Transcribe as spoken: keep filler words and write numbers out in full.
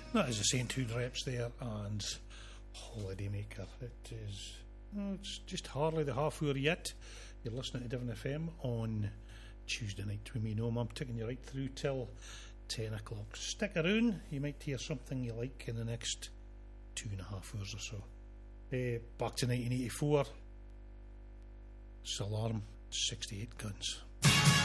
That is the Saint Hood Reps there and Holidaymaker. It is, well, it's just hardly the half hour yet. You're listening to Devon F M on Tuesday night with me, Noam. I'm taking you right through till ten o'clock. Stick around, you might hear something you like in the next two and a half hours or so. Uh, back to nineteen eighty-four. Salarm, sixty-eight Guns.